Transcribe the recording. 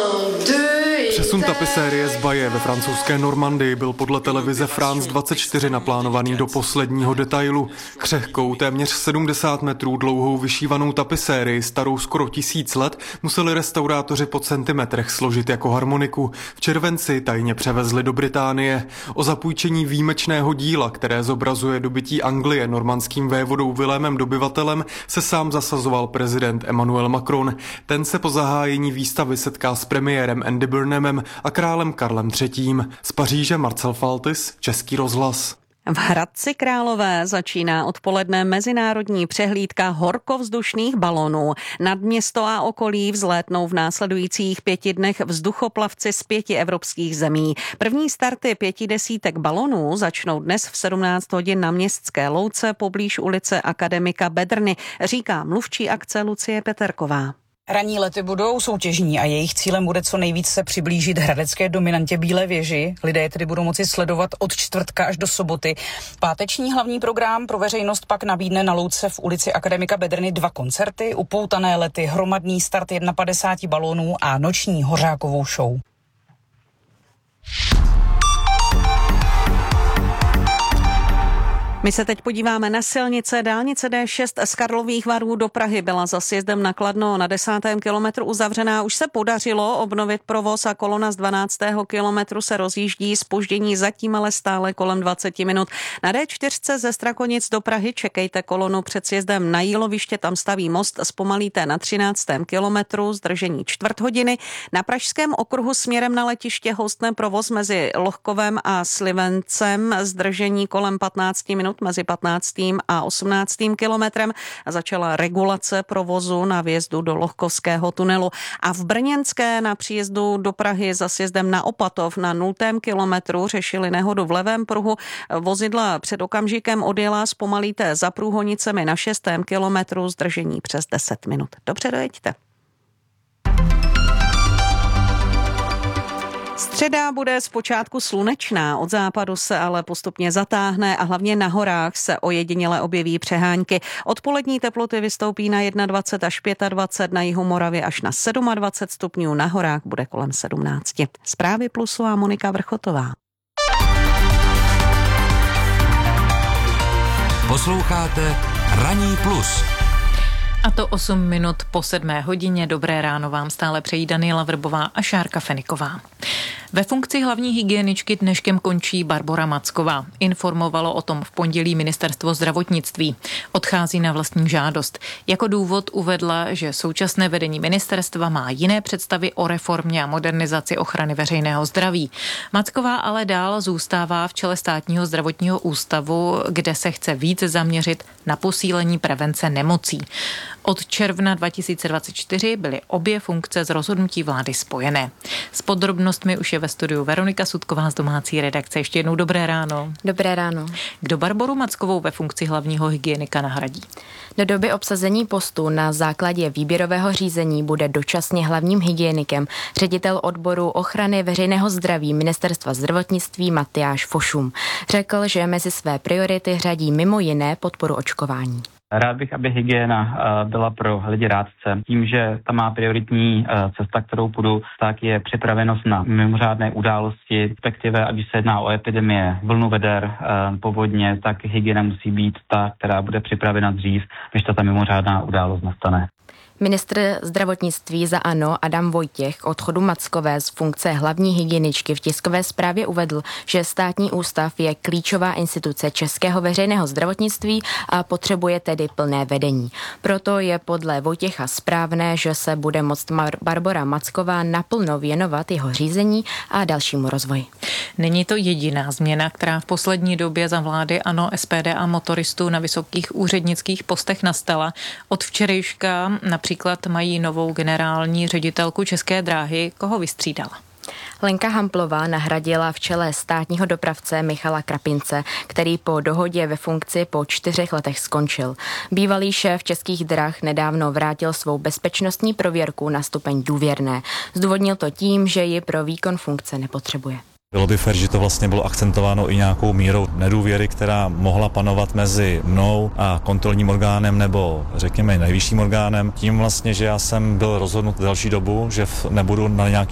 Přesun tapisérie z Baye ve francouzské Normandii byl podle televize France 24 naplánovaný do posledního detailu. Křehkou, téměř 70 metrů dlouhou vyšívanou tapisérii, starou skoro 1000 let, museli restaurátoři po centimetrech složit jako harmoniku. V červenci tajně převezli do Británie. O zapůjčení výjimečného díla, které zobrazuje dobytí Anglie normandským vévodou Vilémem Dobyvatelem, se sám zasazoval prezident Emmanuel Macron. Ten se po zahájení výstavy setká s premiérem Andy Burnhamem a králem Karlem III. Z Paříže Marcel Faltis, Český rozhlas. V Hradci Králové začíná odpoledne mezinárodní přehlídka horkovzdušných balonů. Nad město a okolí vzlétnou v následujících 5 dnech vzduchoplavci z 5 evropských zemí. První starty 50 balonů začnou dnes v 17 hodin na Městské louce poblíž ulice Akademika Bedrny, říká mluvčí akce Lucie Peterková. Ranní lety budou soutěžní a jejich cílem bude co nejvíc se přiblížit hradecké dominantě Bílé věži. Lidé tedy budou moci sledovat od čtvrtka až do soboty. Páteční hlavní program pro veřejnost pak nabídne na louce v ulici Akademika Bedrny 2 koncerty, upoutané lety, hromadný start 51 balónů a noční hořákovou show. My se teď podíváme na silnice. Dálnice D6 z Karlových Varů do Prahy byla za sjezdem na Kladno na 10. kilometru uzavřená. Už se podařilo obnovit provoz a kolona z 12. kilometru se rozjíždí. Zpoždění zatím ale stále kolem 20 minut. Na D4 ze Strakonic do Prahy čekejte kolonu před sjezdem na Jíloviště, tam staví most, zpomalíte na 13. kilometru, zdržení 4 hodiny. Na Pražském okruhu směrem na letiště houstne provoz mezi Lohkovem a Slivencem, zdržení kolem 15 minut mezi 15. a 18. kilometrem a začala regulace provozu na vjezdu do Lohkovského tunelu. A v Brněnské na příjezdu do Prahy za sjezdem na Opatov na 0. kilometru řešili nehodu v levém pruhu. Vozidla před okamžikem odjela, zpomalíte za Průhonicemi na 6. kilometru, zdržení přes 10 minut. Dobře, dojeďte. Středa bude zpočátku slunečná, od západu se ale postupně zatáhne a hlavně na horách se ojediněle objeví přehánky. Odpolední teploty vystoupí na 21 až 25, na jihu Moravy až na 27 stupňů, na horách bude kolem 17. Zprávy Plusu a Monika Vrchotová. Posloucháte Ranní plus. A to 8 minut po 7 hodině. Dobré ráno vám stále přejí Daniela Vrbová a Šárka Feniková. Ve funkci hlavní hygieničky dneškem končí Barbora Macková. Informovalo o tom v pondělí ministerstvo zdravotnictví. Odchází na vlastní žádost. Jako důvod uvedla, že současné vedení ministerstva má jiné představy o reformě a modernizaci ochrany veřejného zdraví. Macková ale dál zůstává v čele Státního zdravotního ústavu, kde se chce víc zaměřit na posílení prevence nemocí. Od června 2024 byly obě funkce z rozhodnutí vlády spojené. S podrobnostmi už je ve studiu Veronika Sudková z domácí redakce. Ještě jednou dobré ráno. Dobré ráno. Kdo Barboru Mackovou ve funkci hlavního hygienika nahradí? Do doby obsazení postu na základě výběrového řízení bude dočasně hlavním hygienikem ředitel odboru ochrany veřejného zdraví Ministerstva zdravotnictví Matyáš Fošum. Řekl, že mezi své priority řadí mimo jiné podporu očkování. Rád bych, aby hygiena byla pro lidi rádce. Tím, že ta má prioritní cesta, kterou půjdu, tak je připravenost na mimořádné události, respektive, ať se jedná o epidemie, vlnu veder, povodně, tak hygiena musí být ta, která bude připravena dřív, než ta mimořádná událost nastane. Ministr zdravotnictví za ANO Adam Vojtěch k odchodu Mackové z funkce hlavní hygieničky v tiskové zprávě uvedl, že státní ústav je klíčová instituce českého veřejného zdravotnictví a potřebuje tedy plné vedení. Proto je podle Vojtěcha správné, že se bude moct Barbora Macková naplno věnovat jeho řízení a dalšímu rozvoji. Není to jediná změna, která v poslední době za vlády ANO, SPD a motoristů na vysokých úřednických postech nastala. Od včerejška například mají novou generální ředitelku České dráhy. Koho vystřídala? Lenka Hamplová nahradila v čele státního dopravce Michala Krapince, který po dohodě ve funkci po 4 letech skončil. Bývalý šéf Českých drah nedávno vrátil svou bezpečnostní prověrku na stupeň důvěrné. Zdůvodnil to tím, že ji pro výkon funkce nepotřebuje. Bylo by fér, že to vlastně bylo akcentováno i nějakou mírou nedůvěry, která mohla panovat mezi mnou a kontrolním orgánem nebo řekněme nejvyšším orgánem. Tím vlastně, že já jsem byl rozhodnut delší dobu, že nebudu na nějaký